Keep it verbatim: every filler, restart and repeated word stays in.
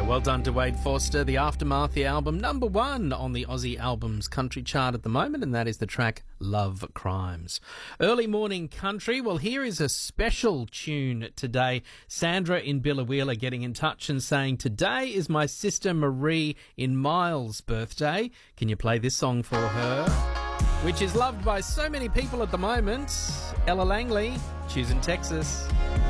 Well done to Wade Foster. The Aftermath, the album number one on the Aussie Albums Country Chart at the moment, and that is the track Love Crimes. Early morning country. Well, here is a special tune today. Sandra in Biloela getting in touch and saying, today is my sister Marie in Miles' birthday. Can you play this song for her? Which is loved by so many people at the moment. Ella Langley, choosing Texas.